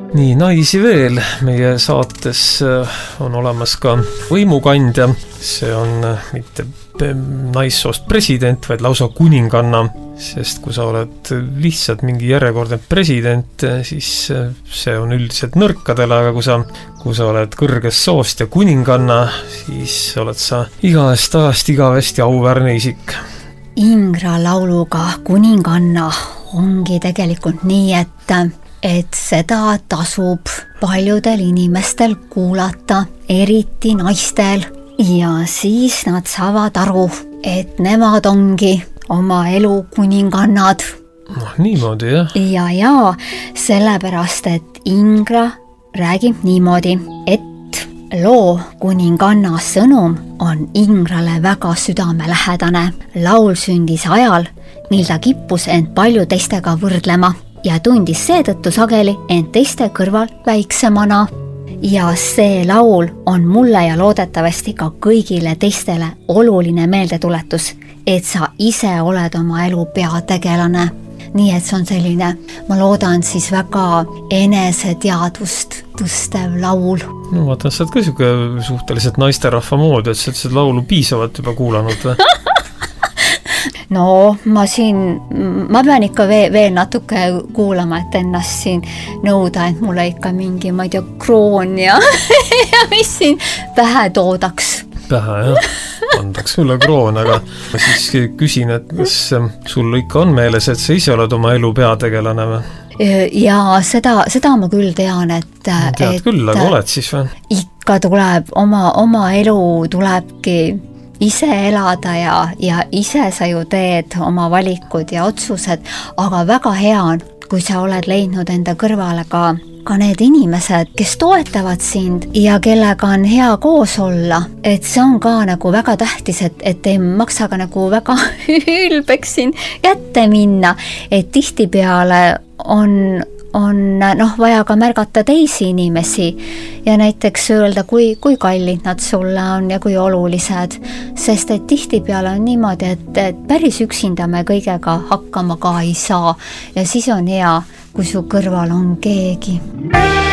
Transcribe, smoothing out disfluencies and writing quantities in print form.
Nii, naisi veel. Meie saates on olemas ka võimukandja. See on mitte naissoost president, vaid lausa kuninganna. Sest kui sa oled lihtsalt mingi järjekordne president, siis see on üldiselt nõrkadele, aga kui sa oled kõrgest soost ja kuninganna, siis oled sa igast ajast igavesti auväärne isik. Ingra lauluga kuninganna ongi tegelikult nii, et seda tasub paljudel inimestel kuulata, eriti naistel. Ja siis nad saavad aru, et nemad ongi oma elu kuningannad. Niimoodi, jah? Ja, sellepärast, et Ingra räägib niimoodi, et loo kuninganna sõnum on Ingrale väga südamelähedane. Laul sündis ajal, mil ta kippus end palju teistega võrdlema ja tundis seetõttu sageli end teiste kõrval väiksemana. Ja see laul on mulle ja loodetavasti ka kõigile teistele oluline meeldetuletus, et sa ise oled oma elu peategelane. Nii et see on selline, ma loodan siis väga eneseteadvust tõstev laul. No vaatan, sa oled ka siuke suhteliselt naisterahva moodi, et sa oled laulu piisavalt juba kuulanud või? No, ma pean ikka veel natuke kuulama, et ennast siin nõuda, et mulle ikka mingi, ma ei tea, kroon ja mis siin pähe toodaks. Pähe, jah. Andaks mulle kroon, aga ma siis küsin, et kas sul ikka on meeles, et sa ise oled oma elu peategelane või? Ja seda ma küll tean, et... Tead küll, aga oled siis või? Ikka tuleb, oma elu tulebki ise elada ja ise sa ju teed oma valikud ja otsused, aga väga hea on, kui sa oled leidnud enda kõrvale ka need inimesed, kes toetavad sind ja kellega on hea koos olla. Et see on ka nagu väga tähtis, et ei maksa ka nagu väga ülbeks siin kätte minna, et tihtipeale on vaja ka märgata teisi inimesi ja näiteks öelda, kui kallid nad sulle on ja kui olulised, sest et tihtipeale on niimoodi, et päris üksinda me kõigega hakkama ka ei saa ja siis on hea, kui su kõrval on keegi.